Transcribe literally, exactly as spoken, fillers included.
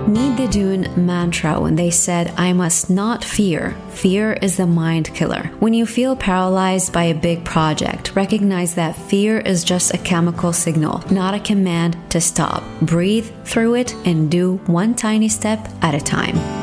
Need the Dune mantra when they said, I must not fear. Fear is the mind killer. When you feel paralyzed by a big project, recognize that fear is just a chemical signal, not a command to stop. Breathe through it and do one tiny step at a time.